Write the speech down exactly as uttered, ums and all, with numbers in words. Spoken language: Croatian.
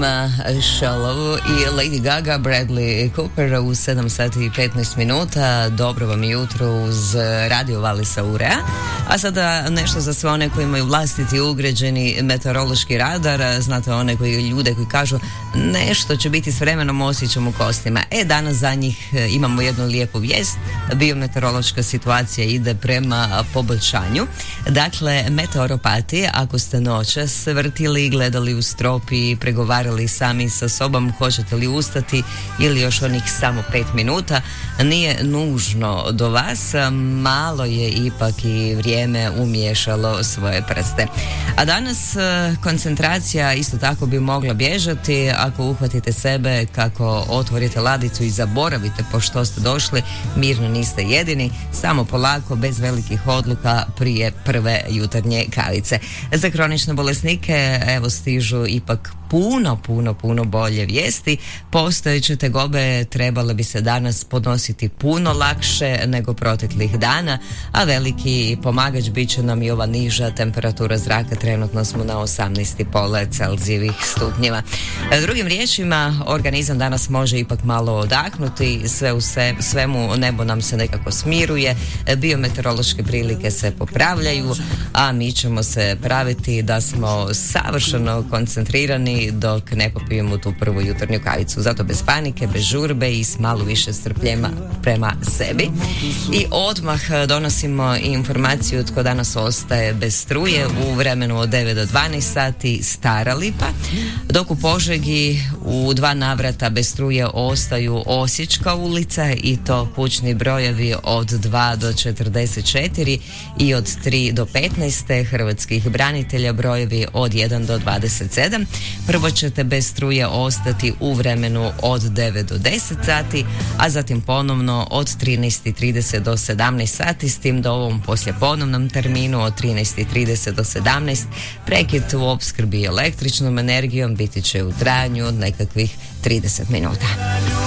Shallow i Lady Gaga, Bradley Cooper u sedam sati i petnaest minuta. Dobro vam jutro uz Radio Valisa Urea. A sada nešto za sve one koji imaju vlastiti ugrađeni meteorološki radar. Znate, one koji, ljude koji kažu nešto će biti s vremenom, osjećam u kostima. E, danas za njih imamo jednu lijepu vijest. Biometeorološka situacija ide prema poboljšanju. Dakle, meteoropati, ako ste noćas vrtili, gledali u strop i pregovarali sami sa sobom hoćete li ustati ili još onih samo pet minuta, nije nužno do vas, malo je ipak i vrijeme umiješalo svoje prste. A danas koncentracija isto tako bi mogla bježati ako uhvatite sebe kako otvorite ladicu i zaboravite po što ste došli, mirno niste jedini, samo polako, bez velikih odluka prije prve jutarnje kavice. Za kronične bolesnike evo stižu ipak puno, puno, puno bolje vijesti. Postojeće tegobe trebale bi se danas podnositi puno lakše nego proteklih dana, a veliki pomagač bit će nam i ova niža temperatura zraka. Trenutno smo na osamnaest i pol Celzijevih stupnjeva. Drugim riječima, organizam danas može ipak malo odahnuti, sve u se, svemu nebo nam se nekako smiruje, biometeorološke prilike se popravljaju, a mi ćemo se praviti da smo savršeno koncentrirani dok ne popijemo tu prvu jutarnju kavicu. Zato bez panike, bez žurbe i s malo više strpljenja prema sebi. I odmah donosimo informaciju tko danas ostaje bez struje u vremenu od devet do dvanaest sati Stara Lipa, dok u Požegi u dva navrata bez struje ostaju Osječka ulica i to kućni brojevi od dva do četrdeset četiri i od tri do petnaest, hrvatskih branitelja brojevi od jedan do dvadeset sedam. Prvo ćete bez struje ostati u vremenu od devet do deset sati, a zatim ponovno od trinaest i trideset do sedamnaest sati, s tim da u ovom poslijepodnevnom terminu od trinaest i trideset do sedamnaest prekid u opskrbi električnom energijom biti će u trajanju od nekakvih trideset minuta.